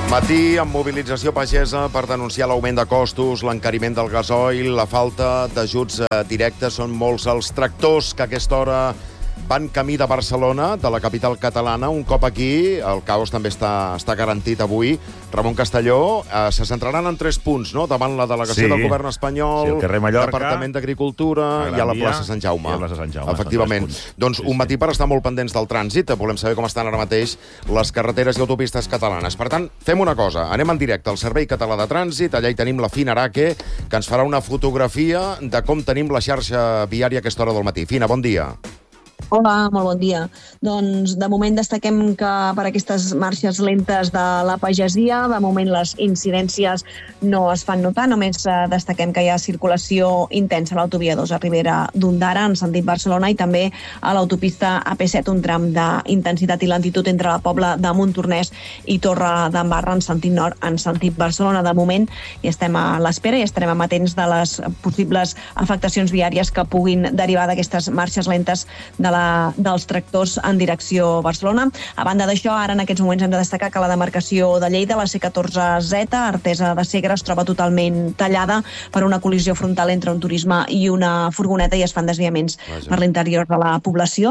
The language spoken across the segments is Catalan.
Matí amb mobilització pagesa per denunciar l'augment de costos, l'encariment del gasoil, la falta d'ajuts directes. Són molts els tractors que a aquesta hora van camí de Barcelona, de la capital catalana. Un cop aquí, el caos també està garantit avui. Ramon Castelló, se centraran en 3 punts, no? Davant la delegació del govern espanyol, el carrer Mallorca, Departament d'Agricultura i a la plaça Sant Jaume. Efectivament. Doncs un matí per estar molt pendents del trànsit. Volem saber com estan ara mateix les carreteres i autopistes catalanes. Per tant, fem una cosa. Anem en directe al Servei Català de Trànsit. Allà hi tenim la Fina Araque, que ens farà una fotografia de com tenim la xarxa viària a aquesta hora del matí. Fina, bon dia. Hola, molt bon dia. Doncs de moment destaquem que per aquestes marxes lentes de la pagesia, de moment les incidències no es fan notar, només destaquem que hi ha circulació intensa a l'autovia 2 a Ribera d'Ondara, en sentit Barcelona, i també a l'autopista AP7, un tram d'intensitat i lentitud entre la Pobla de Montornès i Torredembarra, en sentit nord, en sentit Barcelona. De moment hi estem a l'espera i estarem amatents de les possibles afectacions viàries que puguin derivar d'aquestes marxes lentes dels tractors en direcció Barcelona. A banda d'això, ara en aquests moments hem de destacar que la demarcació de Lleida, la C14Z, Artesa de Segre, es troba totalment tallada per una col·lisió frontal entre un turisme i una furgoneta i es fan desviaments per l'interior de la població.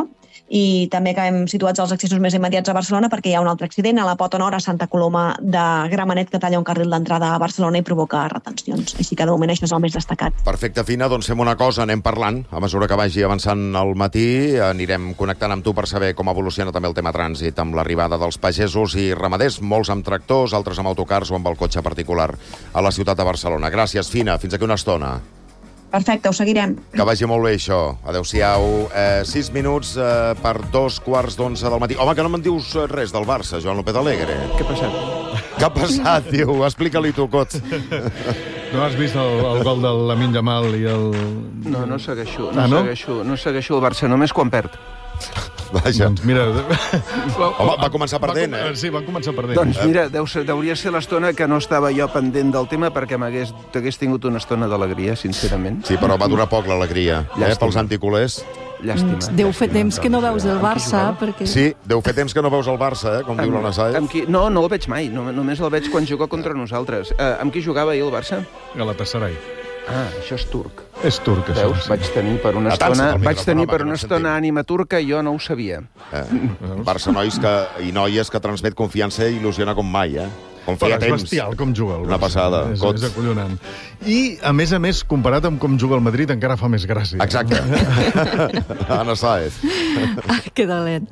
I també acabem situats als accessos més immediats a Barcelona perquè hi ha un altre accident a la Pota Nord, a Santa Coloma de Gramenet, que talla un carril d'entrada a Barcelona i provoca retencions. Així que de moment això és el més destacat. Perfecte, Fina, doncs fem una cosa, anem parlant. A mesura que vagi avançant el matí, anirem connectant amb tu per saber com evoluciona també el tema trànsit, amb l'arribada dels pagesos i ramaders, molts amb tractors, altres amb autocars o amb el cotxe particular a la ciutat de Barcelona. Gràcies, Fina, fins aquí una estona. Perfecte, ho seguirem. Que vagi molt bé, això. Adéu-siau. 6 minuts per 2:15 del matí. Home, que no me'n dius res del Barça, Joan López Alegre. Què ha passat? Què ha passat, diu? Explica-li tu, Cot. No has vist el gol de Lamine Yamal i el... No segueixo. No segueixo el Barça, només quan perd. Vaja. Doncs mira... Home, va començar perdent, Sí, van començar perdent. Doncs mira, hauria ser l'estona que no estava jo pendent del tema perquè t'hagués tingut una estona d'alegria, sincerament. Sí, però va durar poc l'alegria, pels anticulers. Llàstima. Deu fer temps que no veus el Barça, perquè... Sí, deu fer temps que no veus el Barça, com diu l'Anna Sáez. No el veig mai, només el veig quan juga contra nosaltres. Amb qui jugava ahir el Barça? Galatasaray. Ah, això és turc. És turc, això. Veus? Vaig tenir per una estona ànima turca i jo no ho sabia. Barça nois i noies que transmet confiança i il·lusiona com mai, Confia és bestial com juga el Barça. Una passada. És acollonant. I, a més, comparat amb com juga el Madrid, encara fa més gràcia. Exacte. Anna Sáez. Que dolent.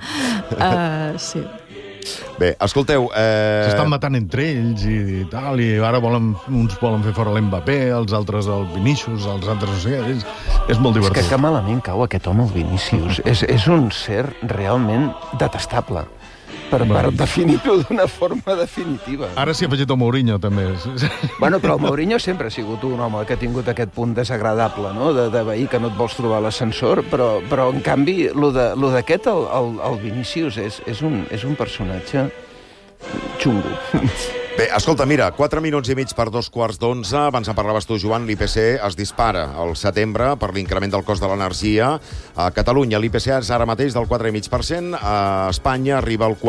Sí. Bé, escolteu... S'estan matant entre ells i tal, i ara uns volen fer fora l'Mbappé, els altres el Vinícius, els altres no sé què. És molt divertit. És que malament cau aquest home, el Vinícius. És un ser realment detestable. Per definir-ho d'una forma definitiva. Ara s'hi ha afegit el Mourinho, també. Bueno, però el Mourinho sempre ha sigut un home que ha tingut aquest punt desagradable, no?, de veir que no et vols trobar a l'ascensor, però en canvi, lo d'aquest, el Vinícius, és un personatge xungo. Bé, escolta, mira, 4 minuts i mig per 2:15. Abans en parlaves tu, Joan, l'IPC es dispara al setembre per l'increment del cost de l'energia. A Catalunya l'IPC és ara mateix del 4,5%, a Espanya arriba al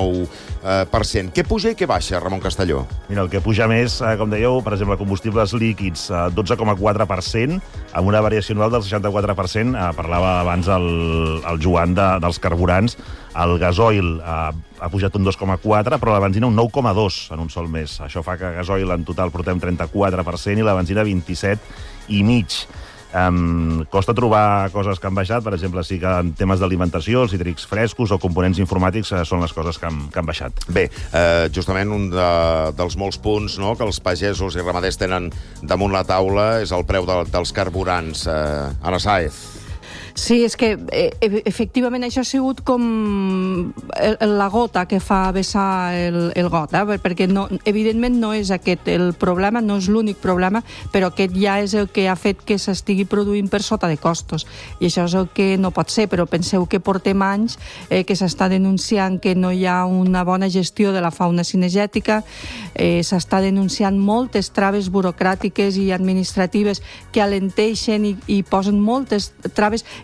4,9%. Què puja i què baixa, Ramon Castelló? Mira, el que puja més, com dèieu, per exemple, combustibles líquids, 12,4%, amb una variació anual del 64%. Parlava abans el Joan dels carburants. El gasoil ha pujat un 2,4%, però la benzina un 9,2% en un sol mes. Això fa que a gasoil en total portem 34% i la benzina 27,5%. Costa trobar coses que han baixat, per exemple, sí que en temes d'alimentació, els cítrics frescos o components informàtics són les coses que han baixat. Bé, justament un dels molts punts que els pagesos i ramaders tenen damunt la taula és el preu dels carburants. Anna Sáez. Sí, és que efectivament això ha sigut com la gota que fa vessar el got, perquè evidentment no és aquest el problema, no és l'únic problema, però aquest ja és el que ha fet que s'estigui produint per sota de costos, i això és el que no pot ser. Però penseu que portem anys que s'està denunciant que no hi ha una bona gestió de la fauna cinegètica, s'està denunciant moltes traves burocràtiques i administratives que alenteixen i posen moltes traves,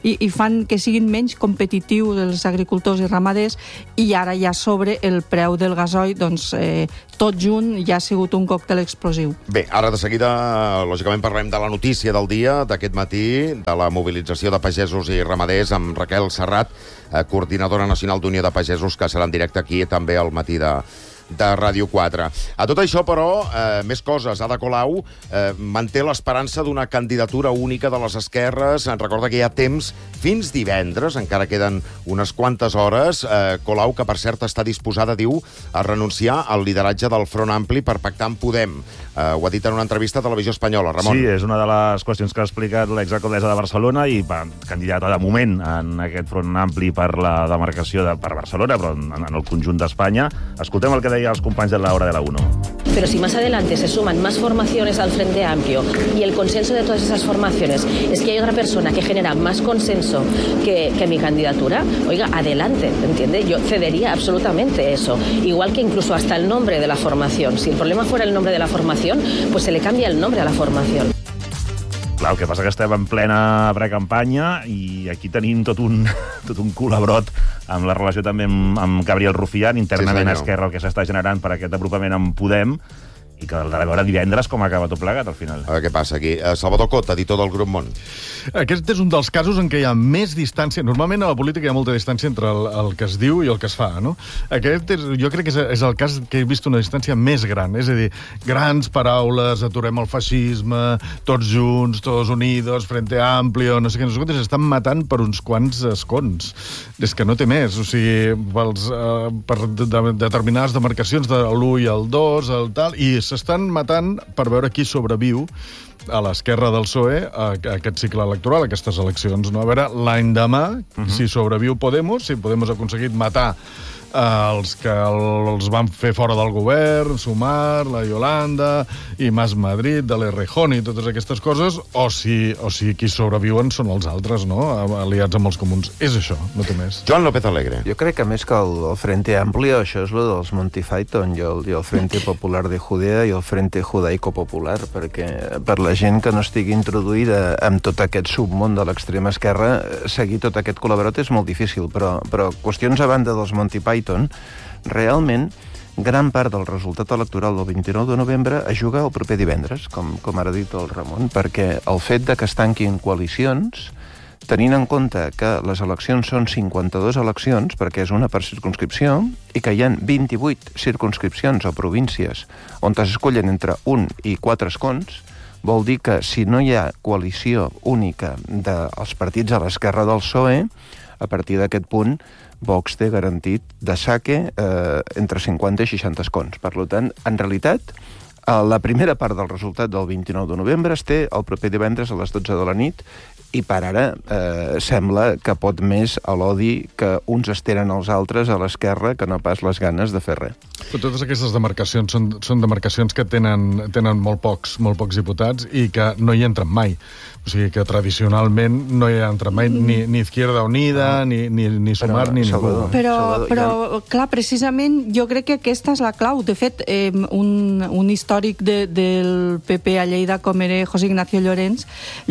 i fan que siguin menys competitius els agricultors i ramaders, i ara ja sobre el preu del gasoil, doncs tot junt ja ha sigut un còctel explosiu. Bé, ara de seguida, lògicament, parlem de la notícia del dia, d'aquest matí, de la mobilització de pagesos i ramaders amb Raquel Serrat, coordinadora nacional d'Unió de Pagesos, que serà en directe aquí també al matí de Ràdio 4. A tot això, però, més coses. Ada Colau manté l'esperança d'una candidatura única de les esquerres. Recorda que hi ha temps fins divendres, encara queden unes quantes hores. Colau, que per cert està disposada, diu, a renunciar al lideratge del Front Ampli per pactar amb Podem. Ho ha dit en una entrevista a Televisió Espanyola. Ramon. Sí, és una de les qüestions que ha explicat l'exalcaldessa de Barcelona i candidata de moment en aquest Front Ampli per la demarcació per Barcelona, però en el conjunt d'Espanya. Escoltem el que deia els companys de la hora de la 1. Pero si más adelante se suman más formaciones al Frente Amplio y el consenso de todas esas formaciones es que hay otra persona que genera más consenso que mi candidatura, oiga, adelante, ¿entiende? Yo cedería absolutamente eso. Igual que incluso hasta el nombre de la formación. Si el problema fuera el nombre de la formación, pues se le cambia el nombre a la formación. Clar, el que passa que estem en plena precampanya i aquí tenim tot un colabrot amb la relació també amb Gabriel Rufián, internament a Esquerra, el que s'està generant per aquest apropament amb Podem, i que el de veure divendres com acaba tot plegat, al final. A veure què passa aquí. Salvador Cota, editor del Grup Món. Aquest és un dels casos en què hi ha més distància. Normalment a la política hi ha molta distància entre el que es diu i el que es fa, no? Aquest jo crec que és el cas que he vist una distància més gran. És a dir, grans paraules, aturem el feixisme, tots junts, todos unidos, Frente Amplio, no sé què, nosaltres estan matant per uns quants escons. És que no té més. O sigui, per determinades demarcacions de l'1 i el 2, el tal, i s'estan matant per veure qui sobreviu a l'esquerra del PSOE a aquest cicle electoral, a aquestes eleccions. No? A veure, l'any demà, si sobreviu Podemos, si Podemos ha aconseguit matar els que els van fer fora del govern, Sumar, la Yolanda, i Mas Madrid, de l'Errejón i totes aquestes coses, o si qui sobreviuen són els altres, no? Aliats amb els comuns. És això, no té més. Joan López Alegre. Jo crec que més que el Frente Amplio, això és lo dels Monty Python, i el Frente Popular de Judea i el Frente Judaico Popular, perquè per la gent que no estigui introduïda en tot aquest submón de l'extrema esquerra, seguir tot aquest col·laborat és molt difícil, però qüestions a banda dels Monty Python, realment gran part del resultat electoral del 29 de novembre es juga el proper divendres, com ara ha dit el Ramon, perquè el fet de que es tanquin coalicions, tenint en compte que les eleccions són 52 eleccions, perquè és una per circumscripció, i que hi ha 28 circumscripcions o províncies on s'escollen entre 1 i 4 escons, vol dir que si no hi ha coalició única dels partits a l'esquerra del PSOE, a partir d'aquest punt Vox té garantit de saque entre 50 i 60 escons. Per tant, en realitat, la primera part del resultat del 29 de novembre es té el proper divendres a les 12 de la nit, i per ara sembla que pot més a l'odi que uns esteren als altres a l'esquerra que no pas les ganes de fer res. Però totes aquestes demarcacions són demarcacions que tenen molt pocs diputats i que no hi entren mai. O sigui que tradicionalment no hi ha entrat mai ni Izquierda Unida, ni Sumar, ni ningú. Però, clar, precisament jo crec que aquesta és la clau. De fet, un històric del PP a Lleida, com era José Ignacio Llorens,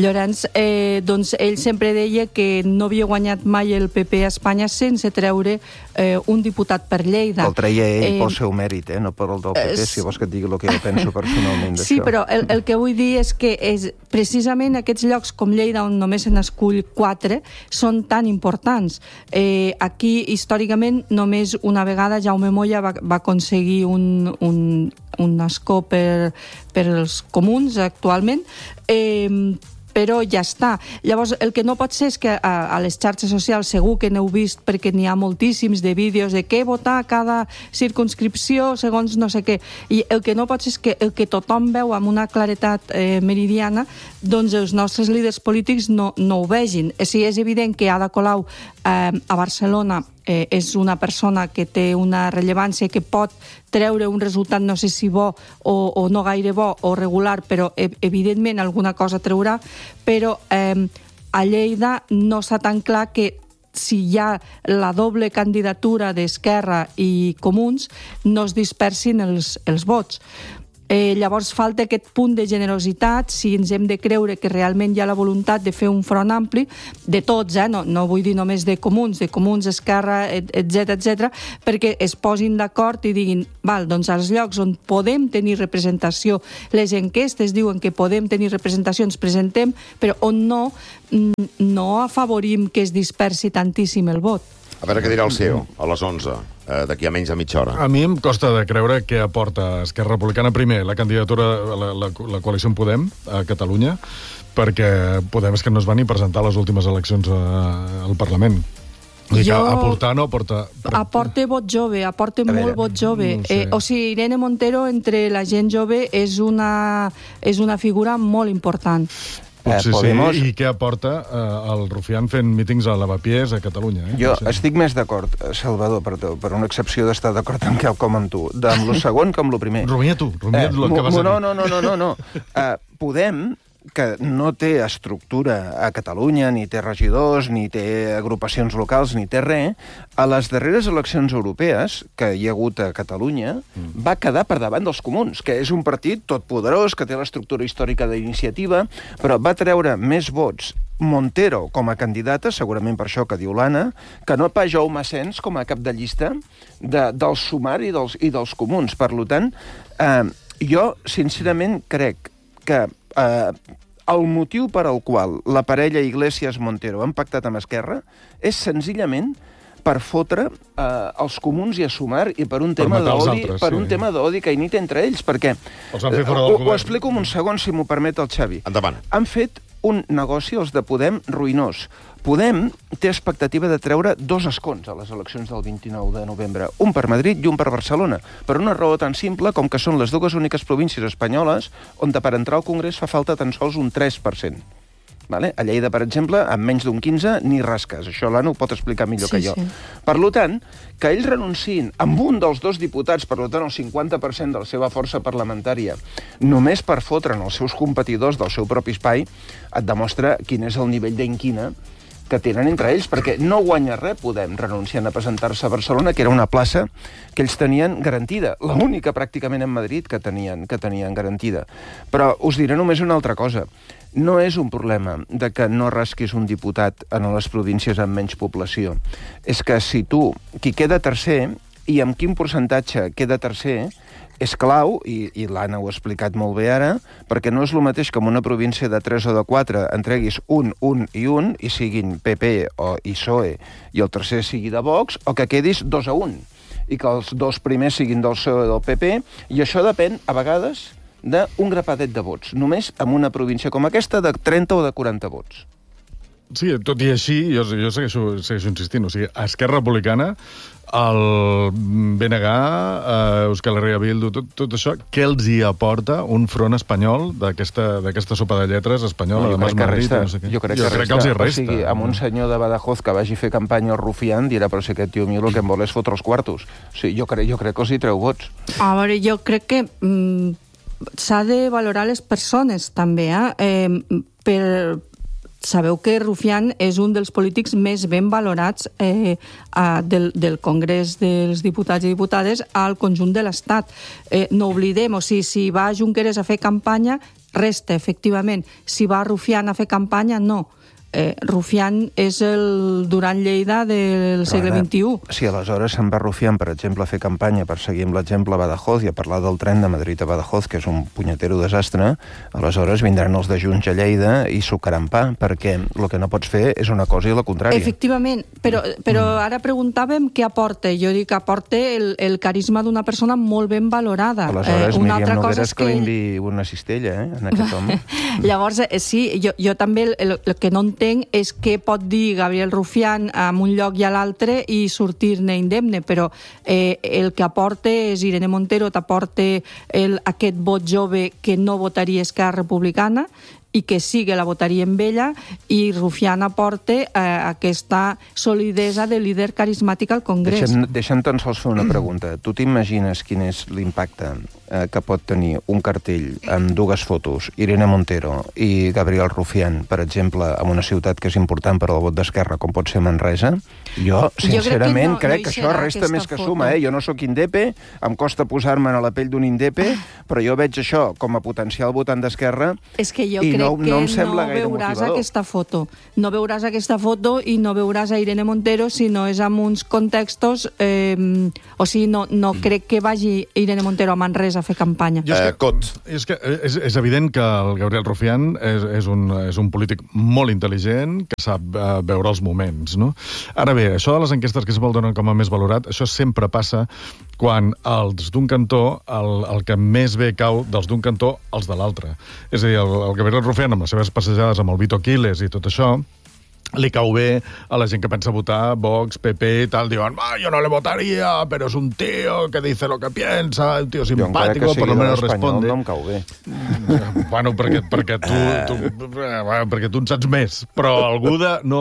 doncs ell sempre deia que no havia guanyat mai el PP a Espanya sense treure un diputat per Lleida. El treia ell pel seu mèrit, no per el del PP, si vols que et digui el que jo penso personalment d'això. Sí, però el que vull dir és que precisament aquests llocs com Lleida, on només se n'escull 4, són tan importants. Aquí, històricament, només una vegada Jaume Moya va aconseguir un escó per els comuns actualment, però ja està. Llavors, el que no pot ser és que a les xarxes socials segur que n'heu vist, perquè n'hi ha moltíssims de vídeos de què votar a cada circumscripció segons no sé què. I el que no pot ser és que el que tothom veu amb una claretat meridiana, doncs els nostres líders polítics no ho vegin. És evident que Ada Colau a Barcelona és una persona que té una rellevància, que pot treure un resultat, no sé si bo o no gaire bo o regular, però evidentment alguna cosa treurà, però a Lleida no està tan clar que si hi ha la doble candidatura d'Esquerra i Comuns no es dispersin els vots. Llavors falta aquest punt de generositat, si ens hem de creure que realment hi ha la voluntat de fer un front ampli, de tots, no vull dir només de comuns, Esquerra, etc, perquè es posin d'acord i diguin, doncs als llocs on podem tenir representació, les enquestes diuen que podem tenir representació, ens presentem, però on no afavorim que es dispersi tantíssim el vot. A veure què dirà el CEO a les 11, d'aquí a menys de mitja hora. A mi em costa de creure què aporta Esquerra Republicana. Primer, la candidatura, la coalició en Podem a Catalunya, perquè Podem és que no es va ni presentar a les últimes eleccions al Parlament. Aportar no aporta... Aporta vot jove, aporta molt vot jove. O sigui, Irene Montero, entre la gent jove, és una figura molt important. Potser sí, i què aporta el Rufián fent mítings a Lavapiés a Catalunya? Jo estic més d'acord, Salvador, per una excepció d'estar d'acord amb quelcom amb tu, amb lo segon que amb lo primer. Rumia tu, el que vas a dir. No. Podem, que no té estructura a Catalunya, ni té regidors, ni té agrupacions locals, ni té res, a les darreres eleccions europees que hi ha hagut a Catalunya, va quedar per davant dels comuns, que és un partit totpoderós, que té l'estructura històrica d'iniciativa, però va treure més vots Montero com a candidata, segurament per això que diu l'Anna, que no pas Jaume Asens com a cap de llista del Sumar i dels comuns. Per tant, jo sincerament crec que el motiu per al qual la parella Iglesias-Montero han pactat amb Esquerra és senzillament per fotre els comuns i a Sumar i per un tema d'odi que hi nit entre ells, perquè ho explico en un segon, si m'ho permet el Xavi. Endavant. Han fet un negoci, els de Podem, ruïnós. Podem té expectativa de treure 2 escons a les eleccions del 29 de novembre, un per Madrid i un per Barcelona, per una raó tan simple com que són les 2 úniques províncies espanyoles on per entrar al Congrés fa falta tan sols un 3%. Vale? A Lleida, per exemple, amb menys d'un 15, ni rasques. Això l'Anna ho pot explicar millor que jo. Sí. Per tant, que ells renunciïn amb un dels 2 diputats, per tant, el 50% de la seva força parlamentària, només per fotre'n els seus competidors del seu propi espai, et demostra quin és el nivell d'inquina que tenen entre ells, perquè no guanya res Podem renunciant a presentar-se a Barcelona, que era una plaça que ells tenien garantida, l'única pràcticament en Madrid que tenien garantida. Però us diré només una altra cosa. No és un problema de que no rasquis un diputat en les províncies amb menys població. És que si tu, qui queda tercer, i amb quin percentatge queda tercer, és clau, i l'Anna ho ha explicat molt bé ara, perquè no és el mateix que en una província de 3 o de 4 entreguis un i siguin PP o PSOE, i el tercer sigui de Vox, o que quedis 2-1, i que els 2 primers siguin del PSOE o del PP, i això depèn, a vegades, d'un grapadet de vots, només en una província com aquesta de 30 o de 40 vots. Sí, tot i així, jo segueixo insistint, o sigui, a Esquerra Republicana, el BNG, Euskal Herria Bildu, tot això, què els hi aporta un front espanyol d'aquesta sopa de lletres espanyola? Jo crec que els hi resta. O sigui, amb un senyor de Badajoz que vagi a fer campanya al Rufián dirà, però si aquest tio meu el que em vol és fotre els quartos. O sigui, jo crec que els hi treu vots. A veure, jo crec que s'ha de valorar les persones, també, sabeu que Rufián és un dels polítics més ben valorats del Congrés dels Diputats i Diputades al conjunt de l'Estat. No oblidem, o sigui, si va Junqueras a fer campanya, resta, efectivament. Si va Rufián a fer campanya, no. Rufián és el Duran Lleida del segle XXI. Si aleshores se'n va Rufián, per exemple, a fer campanya, per seguir amb l'exemple a Badajoz i a parlar del tren de Madrid a Badajoz, que és un punyetero desastre, aleshores vindran els de Junts a Lleida i sucaran pa, perquè el que no pots fer és una cosa i la contrària. Efectivament, però ara preguntàvem què aporta. Jo dic que aporta el carisma d'una persona molt ben valorada. Aleshores, Míriam Nogueres que li enviï una cistella, en aquest home. Llavors, sí, jo també el que no entenc és què pot dir Gabriel Rufián en un lloc i a l'altre i sortir-ne indemne, però el que aporta és Irene Montero, t'aporta aquest vot jove que no votaria Esquerra Republicana, i que sí que la votaria amb ella, i Rufián aporta aquesta solidesa de líder carismàtic al Congrés. Deixa'm tan sols fer una pregunta. Tu t'imagines quin és l'impacte que pot tenir un cartell amb dues fotos, Irene Montero i Gabriel Rufián, per exemple, en una ciutat que és important per al vot d'Esquerra, com pot ser Manresa? Jo, sincerament, crec que això resta més que suma. Jo no sóc indepe, em costa posar-me a la pell d'un indepe, però jo veig això com a potencial votant d'Esquerra i no em sembla gaire motivador. No veuràs aquesta foto i no veuràs a Irene Montero si no és en uns contextos... O sigui, no crec que vagi Irene Montero a Manresa a fer campanya. És que és evident que el Gabriel Rufián és un polític molt intel·ligent, que sap veure els moments, no? Ara bé, això de les enquestes que es vol donar com a més valorat, això sempre passa quan els d'un cantó, el que més bé cau dels d'un cantó, els de l'altre. És a dir, el Gabriel Rufián, amb les seves passejades amb el Vito Quiles i tot això, li cau bé a la gent que pensa votar Vox, PP i tal, diuen, yo no le votaría, pero es un tío que dice lo que piensa, un tío simpático, por lo menos responde. No em cau bé. Bueno, perquè tu en saps més. Però algú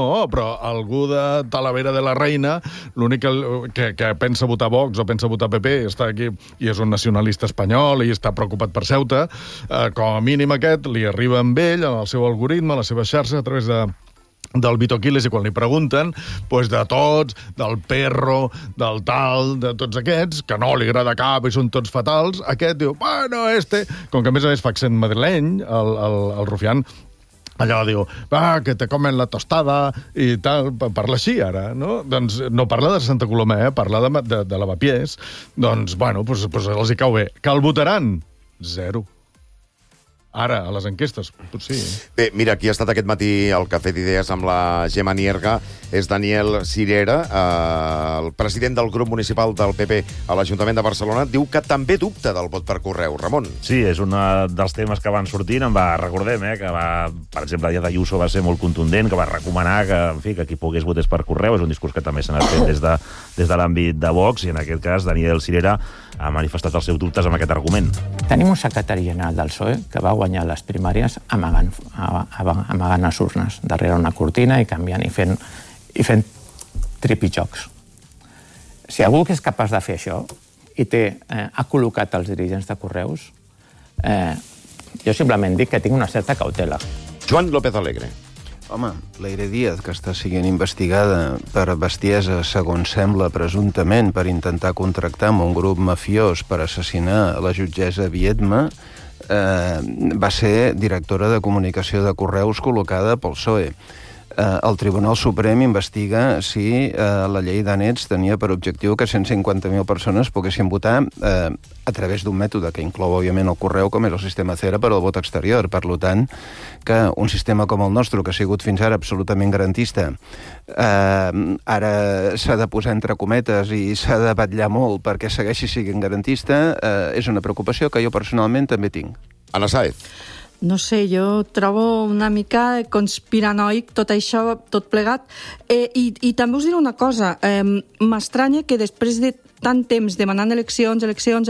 de Talavera de la Reina, l'únic que pensa votar Vox o pensa votar PP, està aquí i és un nacionalista espanyol i està preocupat per Ceuta, com a mínim aquest li arriba amb ell, amb el seu algoritme, la seva xarxa, a través del Vito Quiles, i quan li pregunten, doncs de tots, del Perro, del tal, de tots aquests, que no li agrada cap i són tots fatals, aquest diu, bueno, com que a més fa accent madrileny, el Rufián, allà diu, que te comen la tostada i tal, parla així ara, no? Doncs no parla de Santa Coloma, parla de Lavapiés, doncs, bueno, doncs els hi cau bé. Que el votaran? 0. Ara, a les enquestes, potser. Bé, mira, qui ha estat aquest matí al Cafè d'Idees amb la Gemma Nierga és Daniel Sirera, el president del grup municipal del PP a l'Ajuntament de Barcelona. Diu que també dubta del vot per correu. Ramon. Sí, és un dels temes que van sortint. Recordem que per exemple, el dia d'Ayuso va ser molt contundent, que va recomanar que qui pogués votés per correu. És un discurs que també s'ha fet des de l'àmbit de Vox, i en aquest cas Daniel Sirera ha manifestat els seus dubtes amb aquest argument. Tenim un secretari general del PSOE que va guanyar les primàries amagant les urnes darrere una cortina i canviant i fent tripitjocs. Si algú que és capaç de fer això i ha col·locat els dirigents de correus, jo simplement dic que tinc una certa cautela. Joan López Alegre. Home, l'Eire Díaz, que està sent investigada per bestiesa, segons sembla, presumptament, per intentar contractar amb un grup mafiós per assassinar la jutgessa Viedma, va ser directora de comunicació de correus col·locada pel PSOE. El Tribunal Suprem investiga si la llei d'Anets tenia per objectiu que 150.000 persones poguessin votar a través d'un mètode que inclou, òbviament, el correu, com és el sistema CERA per al vot exterior. Per tant, que un sistema com el nostre, que ha sigut fins ara absolutament garantista, ara s'ha de posar entre cometes i s'ha de batllar molt perquè segueixi sent garantista, és una preocupació que jo personalment també tinc. Anna Sáez. No sé, jo trobo una mica conspiranoic tot això, tot plegat. I també us diré una cosa. M'estranya que després de tant temps demanant eleccions,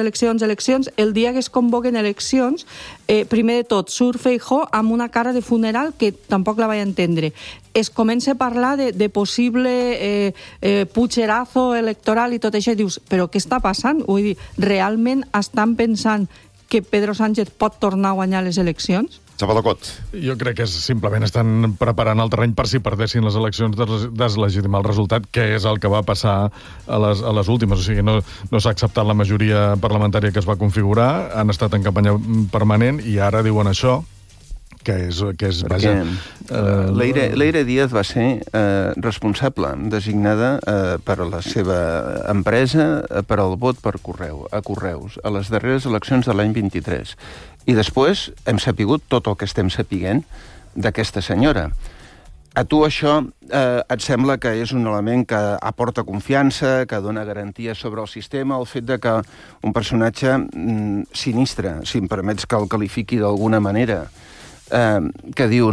el dia que es convoquen eleccions, primer de tot, surt Feijóo amb una cara de funeral que tampoc la vaig entendre. Es comença a parlar de possible pucherazo electoral i tot això, i dius, però què està passant? Vull dir, realment estan pensant que Pedro Sánchez pot tornar a guanyar les eleccions? Zapatocot. Jo crec que simplement estan preparant el terreny per si perdessin les eleccions, deslegitimar el resultat, que és el que va passar a les últimes. O sigui, no s'ha acceptat la majoria parlamentària que es va configurar, han estat en campanya permanent i ara diuen això, que és vaja... L'Eire Díaz va ser responsable, designada per la seva empresa per al vot per correu, a correus, a les darreres eleccions de l'any 23. I després hem sapigut tot el que estem sapiguent d'aquesta senyora. A tu això et sembla que és un element que aporta confiança, que dona garantia sobre el sistema, el fet de que un personatge sinistre, si em permets que el qualifiqui d'alguna manera, que diu,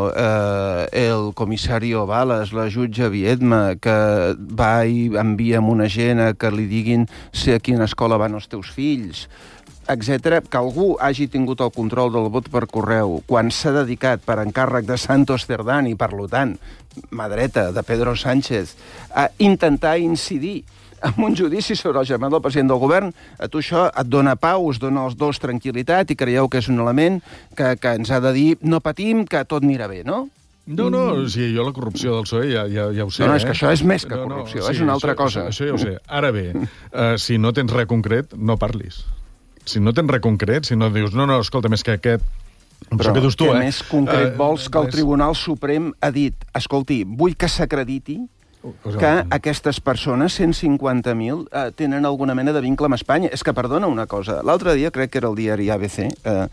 el comissario Balas, la jutge Viedma, que va i envia amb una gent a que li diguin a quina escola van els teus fills, etc., que algú hagi tingut el control del vot per correu quan s'ha dedicat per encàrrec de Santos Cerdán i, per tant, mà dreta de Pedro Sánchez, a intentar incidir en un judici sobre el germà del president del govern, a tu això et dona pau, us dona als dos tranquil·litat i creieu que és un element que ens ha de dir no patim, que tot anirà bé, no? No, o sigui, jo la corrupció del PSOE ja ho sé. No, és que això és més que corrupció, és una altra cosa. Això ja ho sé. Ara bé, si no tens res concret, no parlis. Si no tens res concret, si no dius, no, escolta, més que aquest... Però què més concret vols que el Tribunal Suprem ha dit, escolti, vull que s'acrediti que aquestes persones, 150.000, tenen alguna mena de vincle amb Espanya. És que, perdona una cosa, l'altre dia, crec que era el diari ABC,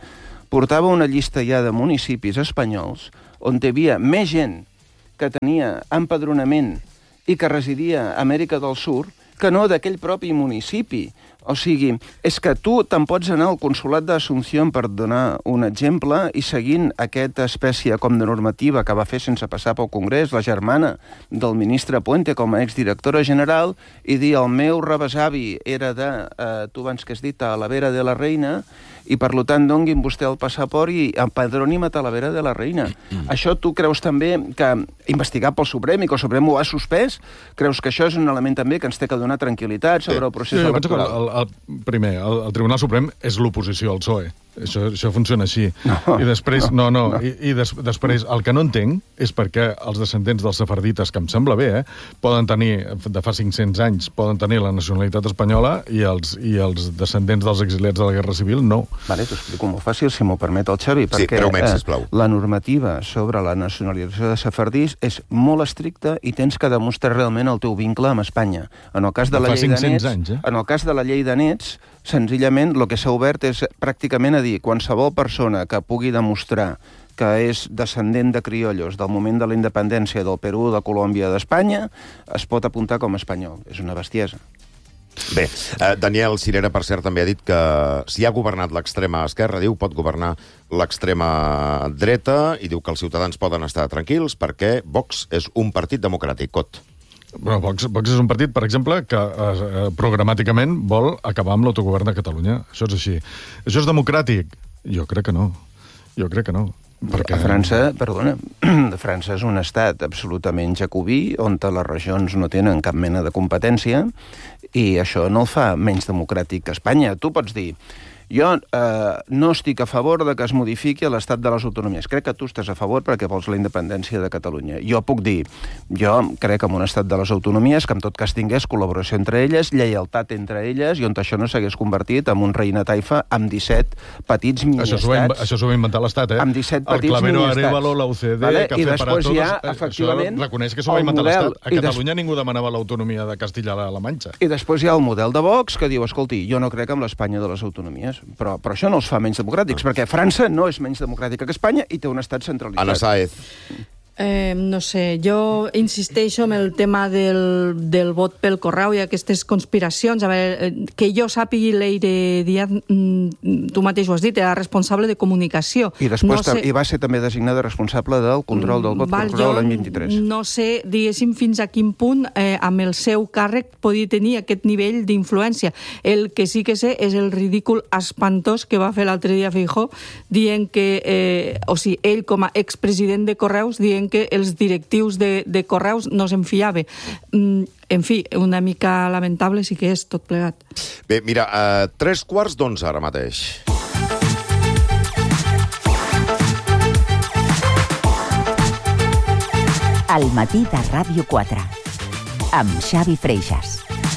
portava una llista ja de municipis espanyols on hi havia més gent que tenia empadronament i que residia a Amèrica del Sud que no d'aquell propi municipi. O sigui, és que tu te'n pots anar al Consolat d'Asunción, per donar un exemple, i seguint aquesta espècie com de normativa que va fer sense passar pel Congrés la germana del ministre Puente com a exdirectora general, i dir el meu rebesavi era de, tu abans que has dit, a la Vera de la Reina, i per tant donguin vostè el passaport i empadroni'm a Talavera de la Reina. Això tu creus també que, investigat pel Suprem, i que el Suprem ho ha suspès, creus que això és un element també que ens té que donar tranquil·litat sobre el procés electoral? Primer, el Tribunal Suprem és l'oposició al PSOE. Això funciona així. I després, després, el que no entenc és perquè els descendents dels sefardites, que em sembla bé, poden tenir, de fa 500 anys, poden tenir la nacionalitat espanyola i els descendents dels exiliats de la Guerra Civil no. Vale, t'ho explico molt fàcil, si m'ho permet el Xavi, perquè la normativa sobre la nacionalització de sefardís és molt estricta i tens que demostrar realment el teu vincle amb Espanya. En el cas de la llei de nets, en el cas de la llei de nets, senzillament el que s'ha obert és pràcticament a dir qualsevol persona que pugui demostrar que és descendent de criollos del moment de la independència del Perú, de Colòmbia, d'Espanya, es pot apuntar com a espanyol. És una bestiesa. Bé, Daniel Sirera, per cert, també ha dit que si ha governat l'extrema esquerra, diu, pot governar l'extrema dreta, i diu que els ciutadans poden estar tranquils perquè Vox és un partit democràtic. Cot. Però Vox és un partit, per exemple, que programàticament vol acabar amb l'autogovern de Catalunya. Això és així. Això és democràtic? Jo crec que no. Perquè... França és un estat absolutament jacobí, on les regions no tenen cap mena de competència, i això no el fa menys democràtic que Espanya. Tu pots dir, jo no estic a favor de que es modifiqui l'estat de les autonomies. Crec que tu estàs a favor perquè vols la independència de Catalunya. Jo puc dir, jo crec en un estat de les autonomies que en tot cas tingués col·laboració entre elles, lleialtat entre elles, i on això no s'hagués convertit en un reina taifa amb 17 petits miniestats. Això s'ho va inventar l'Estat, Amb 17 petits miniestats. El Clavero Arevalo, la UCD, i després hi ha, efectivament, reconeix que s'ho va inventar l'Estat. A Catalunya ningú demanava l'autonomia de Castilla-La Manxa. I després hi ha el model de Vox que diu, escolti, jo no crec en l'Espanya de les autonomies. Però això no els fa menys democràtics, perquè França no és menys democràtica que Espanya i té un estat centralitzat. Anna Sáez. No sé, jo insisteixo en el tema del vot pel correu i aquestes conspiracions. A veure, que jo sàpigui, Leire Díaz, tu mateix ho has dit, era responsable de comunicació. I després i va ser també designada responsable del control del vot per correu l'any 23. No sé, diguéssim, fins a quin punt amb el seu càrrec podia tenir aquest nivell d'influència. El que sí que sé és el ridícul espantós que va fer l'altre dia Feijóo, dient que, o sigui, ell com a expresident de Correus, dient que els directius de Correus no se'n fiava. En fi, una mica lamentable sí que és tot plegat. Bé, mira, 3:15 ara mateix. Al matí de Ràdio 4, amb Xavi Freixas.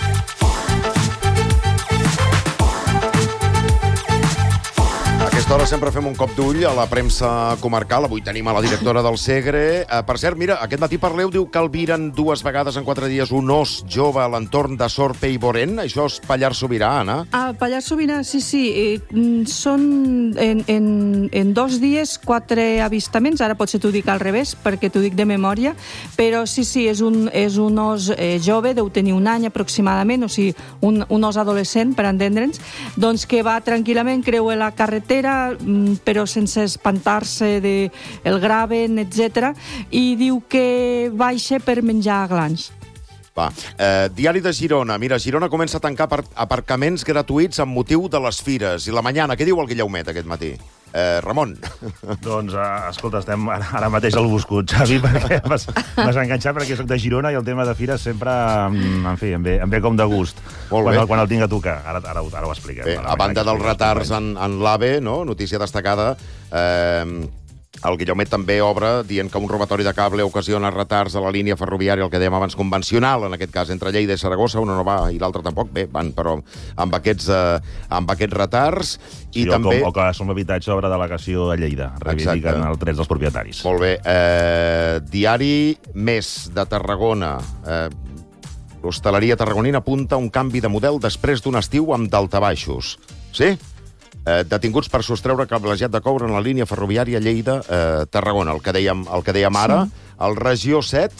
A aquesta hora sempre fem un cop d'ull a la premsa comarcal. Avui tenim a la directora del Segre. Per cert, mira, aquest matí Parleu diu que albiren 2 vegades en 4 dies un os jove a l'entorn de Sorpe i Borén. Això és Pallars Sobirà, Anna? Pallars Sobirà, sí. Són en 2 dies 4 avistaments. Ara potser t'ho dic al revés, perquè t'ho dic de memòria. Però sí, és un os jove, deu tenir 1 any aproximadament, o sigui, un os adolescent, per entendre'ns, doncs que va tranquil·lament, creua la carretera, però sense espantar-se del graven, etc. I diu que baixa per menjar glans. Va, Diari de Girona. Mira, Girona comença a tancar aparcaments gratuïts amb motiu de les fires. I la mañana, què diu el Guillaumet aquest matí? Ramon. Doncs, escolta, estem ara mateix al Buscut, Xavi, perquè m'has enganxat perquè soc de Girona i el tema de fires sempre, en fi, em ve com de gust. Quan el tinc a tocar. Ara ho expliquem. Bé, a banda dels retards en l'AVE, no? Notícia destacada, el Guillaumet també obre dient que un robatori de cable ocasiona retards a la línia ferroviària, el que dèiem abans, convencional, en aquest cas, entre Lleida i Saragossa, una no va i l'altra tampoc, bé, van, però amb aquests retards. Sí, també... o que som habitatge sobre delegació a Lleida, reivindiquen els drets dels propietaris. Molt bé. Diari Més de Tarragona. L'hostaleria tarragonina apunta un canvi de model després d'un estiu amb daltabaixos. Sí? Detinguts per sostreure cablejat de coure en la línia ferroviària Lleida-Tarragona. El que dèiem ara, el Regió 7